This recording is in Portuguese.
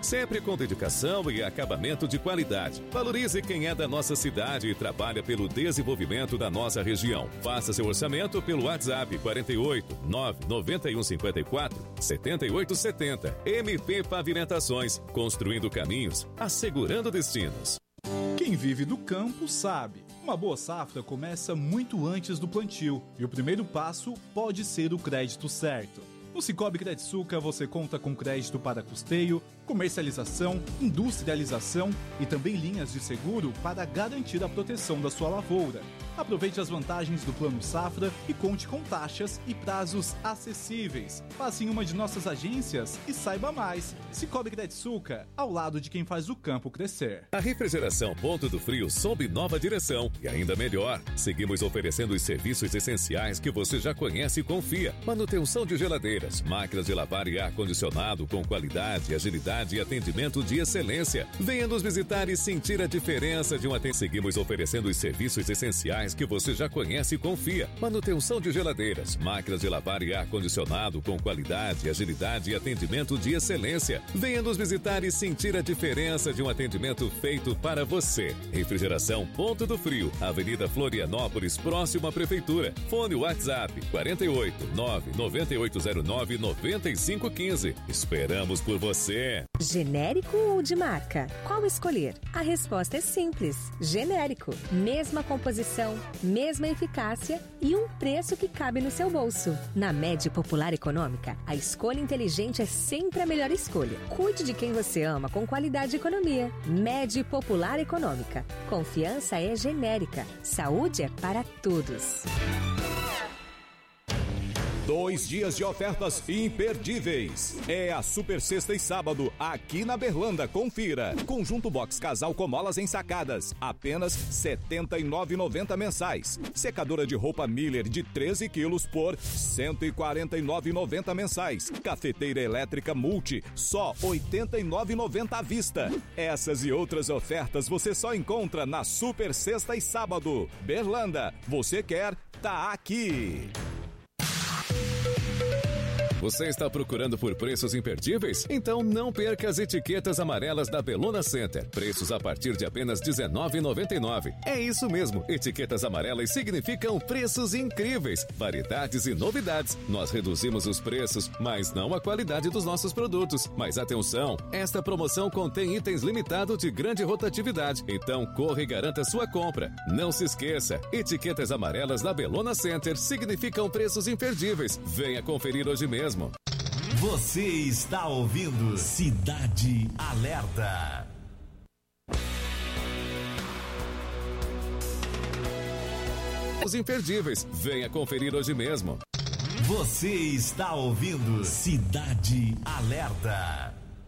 sempre com dedicação e acabamento de qualidade. Valorize quem é da nossa cidade e trabalha pelo desenvolvimento da nossa região. Faça seu orçamento pelo WhatsApp 48 991 54 7870. MP Pavimentações, construindo caminhos, assegurando destinos. Quem vive do campo sabe, uma boa safra começa muito antes do plantio e o primeiro passo pode ser o crédito certo. No Cicobi Crediçuca você conta com crédito para custeio, comercialização, industrialização e também linhas de seguro para garantir a proteção da sua lavoura. Aproveite as vantagens do Plano Safra e conte com taxas e prazos acessíveis. Passe em uma de nossas agências e saiba mais. Cicobi Crediçuca, ao lado de quem faz o campo crescer. A refrigeração Ponto do Frio sob nova direção e ainda melhor. Seguimos oferecendo os serviços essenciais que você já conhece e confia. Manutenção de geladeiras, máquinas de lavar e ar-condicionado com qualidade, agilidade e atendimento de excelência. Venha nos visitar e sentir a diferença de um atendimento. Seguimos oferecendo os serviços essenciais que você já conhece e confia. Manutenção de geladeiras, máquinas de lavar e ar-condicionado com qualidade, agilidade e atendimento de excelência. Venha nos visitar e sentir a diferença de um atendimento feito para você. Refrigeração Ponto do Frio, Avenida Florianópolis, próximo à Prefeitura. Fone WhatsApp 48 99809 9515. Esperamos por você. Genérico ou de marca? Qual escolher? A resposta é simples. Genérico. Mesma composição, mesma eficácia e um preço que cabe no seu bolso. Na Med Popular Econômica, a escolha inteligente é sempre a melhor escolha. Cuide de quem você ama com qualidade e economia. Med Popular Econômica. Confiança é genérica. Saúde é para todos. 2 dias de ofertas imperdíveis. É a Super Sexta e Sábado, aqui na Berlanda. Confira. Conjunto Box Casal com molas ensacadas, apenas R$ 79,90 mensais. Secadora de roupa Miller de 13 quilos por R$ 149,90 mensais. Cafeteira elétrica Multi, só R$ 89,90 à vista. Essas e outras ofertas você só encontra na Super Sexta e Sábado. Berlanda, você quer, tá aqui. Você está procurando por preços imperdíveis? Então não perca as etiquetas amarelas da Bellona Center. Preços a partir de apenas R$ 19,99. É isso mesmo, etiquetas amarelas significam preços incríveis, variedades e novidades. Nós reduzimos os preços, mas não a qualidade dos nossos produtos. Mas atenção, esta promoção contém itens limitados de grande rotatividade. Então corra e garanta sua compra. Não se esqueça, etiquetas amarelas da Bellona Center significam preços imperdíveis. Venha conferir hoje mesmo. Você está ouvindo Cidade Alerta. Os imperdíveis. Venha conferir hoje mesmo. Você está ouvindo Cidade Alerta.